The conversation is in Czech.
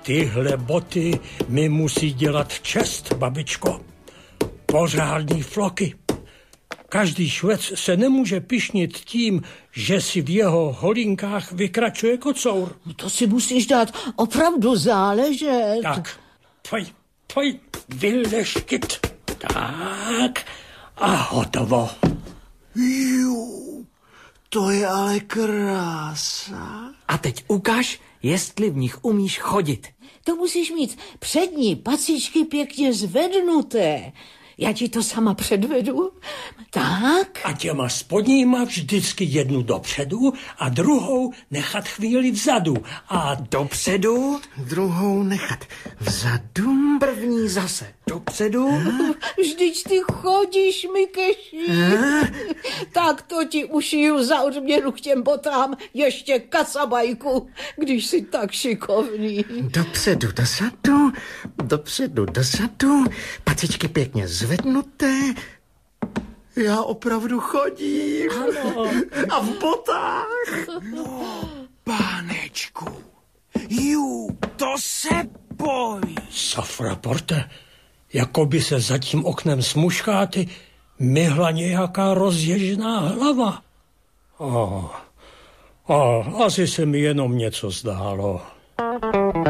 Tyhle boty mi musí dělat čest, babičko. Pořádný floky. Každý Švec se nemůže pyšnit tím, že si v jeho holinkách vykračuje kocour. To si musíš dát opravdu záležet. Tak, pojď, vyleštit. Tak, a hotovo. To je ale krása. A teď ukaž, jestli v nich umíš chodit. To musíš mít přední pacičky pěkně zvednuté. Já ti to sama předvedu. Tak. A těma spodníma vždycky jednu dopředu a druhou nechat chvíli vzadu. A dopředu, druhou nechat vzadu. první zase dopředu. Vždyť ty chodíš, Mikeši. Tak to ti ušiju za odměnu k těm botám ještě kasabajku, když jsi tak šikovný. Dopředu, dozadu, dopředu, dozadu, pacičky pěkně zvednuté. Já opravdu chodím. Ano. A v botách. No, pánečku, to se bojí. Safraporte, jako by se za tím oknem s muškáty myhla nějaká rozježená hlava. Asi se mi jenom něco zdálo.